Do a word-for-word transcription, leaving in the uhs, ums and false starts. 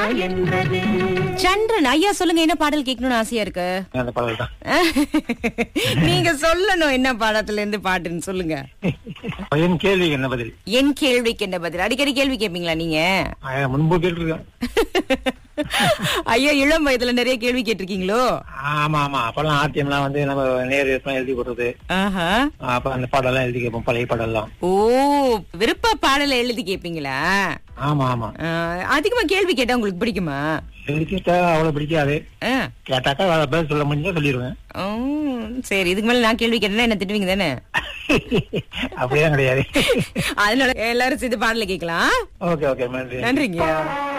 என்பது. சந்திரன் ஐயா சொல்லுங்க, என்ன பாடல் கேட்கணும்னு ஆசையா இருக்கு? அந்த பாடல் தான். நீங்க சொல்லணும் என்ன பாடத்துல இருந்து பாட்டுன்னு சொல்லுங்க. என் கேள்விக்கு என்ன பதில்? என் கேள்விக்கு என்ன பதில்? அடிக்கடி கேள்வி கேட்பீங்களா நீங்க? ஆ, முன்பு கேட்டிருக்கேன். ஐயா இளம் வயதுல நிறைய கேள்வி கேட்டிருக்கீங்களோ? ஆமா ஆமா, அப்பெல்லாம் ஆர்டிஎம்லாம் வந்து நம்ம நேர் எழுதி கொடுத்தது. ஆஹா. அப்ப அந்த பாடெல்லாம் எழுதி கேட்போம், பழைய பாடெல்லாம். ஓ, விருப்ப பாடல எழுதி கேப்பீங்களா? ஆமா ஆமா. அதிகமா கேள்வி கேட்டா உங்களுக்கு பிடிக்குமா? எழுதி கேட்டா அவ்வளவு பிடிக்காது. கேட்டாக்கா பதில் சொல்ல முடிஞ்சா சொல்லிடுவேன். சரி, இதுக்கு மேல நான் கேள்வி கேட்டேன்னா என்ன திட்டுவீங்க தானே? அப்படியே கிடையாது. அதனால எல்லாரும் சேர்ந்து பாடல கேட்கலாம். ஓகே ஓகே, நன்றி. நன்றிங்க.